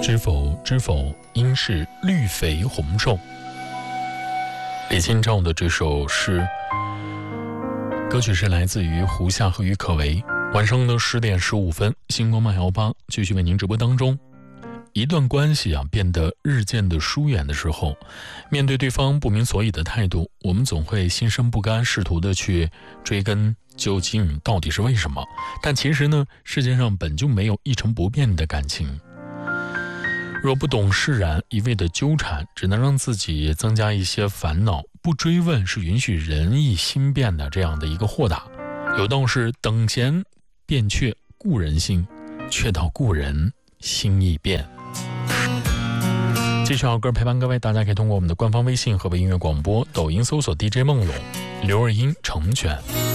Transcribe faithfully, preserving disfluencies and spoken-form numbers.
知否知否，应是绿肥红瘦。李清照的这首诗，歌曲是来自于胡夏和郁可唯。晚上的十点十五分，星光漫摇吧继续为您直播当中。一段关系啊变得日渐的疏远的时候，面对对方不明所以的态度，我们总会心生不甘，试图的去追根究竟到底是为什么。但其实呢，世界上本就没有一成不变的感情。若不懂释然，一味的纠缠，只能让自己增加一些烦恼。不追问，是允许人意心变的这样的一个豁达。有道是等闲变却故人心，却道故人心易变。继续好歌陪伴各位，大家可以通过我们的官方微信和微音乐广播、抖音搜索 D J 梦龙、刘若英成全。